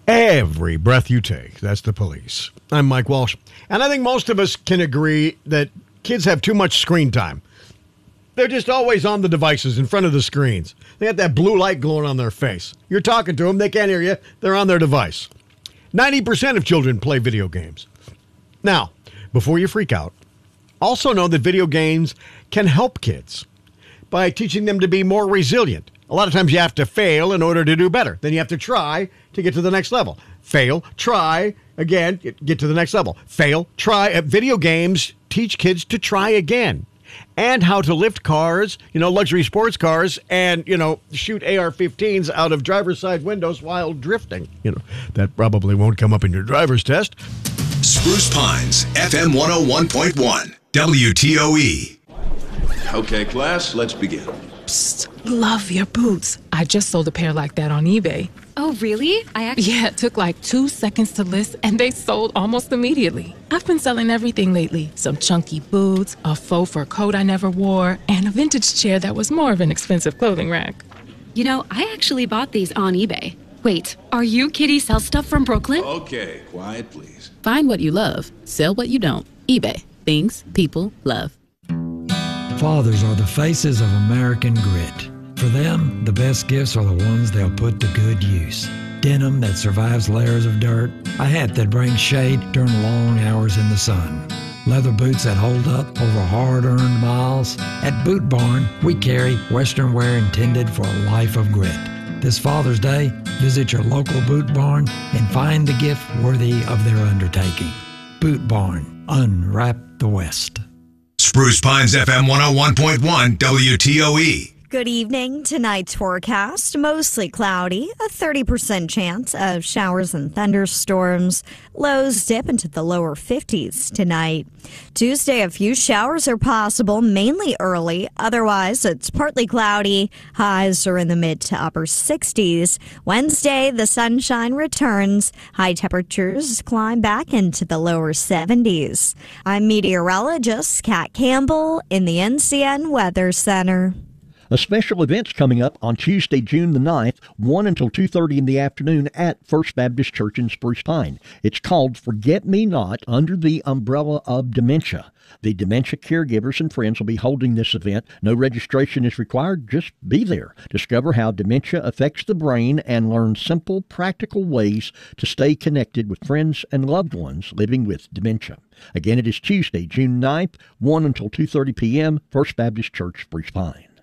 Every breath you take, that's the police. I'm Mike Walsh. And I think most of us can agree that kids have too much screen time. They're just always on the devices in front of the screens. They have that blue light glowing on their face. You're talking to them, they can't hear you, they're on their device. 90% of children play video games. Now, before you freak out, also know that video games can help kids by teaching them to be more resilient. A lot of times you have to fail in order to do better. Then you have to try to get to the next level. Fail, try, again, get to the next level. Fail, try. Video games teach kids to try again. And how to lift cars, luxury sports cars, and, shoot AR-15s out of driver's side windows while drifting. That probably won't come up in your driver's test. Spruce Pines, FM 101.1, WTOE. Okay, class, let's begin. Psst, love your boots. I just sold a pair like that on eBay. Oh, really? Yeah, it took like 2 seconds to list, and they sold almost immediately. I've been selling everything lately. Some chunky boots, a faux fur coat I never wore, and a vintage chair that was more of an expensive clothing rack. I actually bought these on eBay. Wait, are you Kitty Sell Stuff from Brooklyn? Okay, quiet, please. Find what you love. Sell what you don't. eBay. Things people love. Fathers are the faces of American grit. For them, the best gifts are the ones they'll put to good use. Denim that survives layers of dirt, a hat that brings shade during long hours in the sun, leather boots that hold up over hard-earned miles. At Boot Barn, we carry Western wear intended for a life of grit. This Father's Day, visit your local Boot Barn and find the gift worthy of their undertaking. Boot Barn, unwrap the West. Spruce Pines, FM 101.1, WTOE. Good evening. Tonight's forecast, mostly cloudy, a 30% chance of showers and thunderstorms. Lows dip into the lower 50s tonight. Tuesday, a few showers are possible, mainly early. Otherwise, it's partly cloudy. Highs are in the mid to upper 60s. Wednesday, the sunshine returns. High temperatures climb back into the lower 70s. I'm meteorologist Kat Campbell in the NCN Weather Center. A special event's coming up on Tuesday, June the 9th, 1 until 2:30 in the afternoon at First Baptist Church in Spruce Pine. It's called Forget Me Not under the umbrella of dementia. The dementia caregivers and friends will be holding this event. No registration is required. Just be there. Discover how dementia affects the brain and learn simple, practical ways to stay connected with friends and loved ones living with dementia. Again, it is Tuesday, June 9th, 1 until 2:30 p.m., First Baptist Church, Spruce Pine.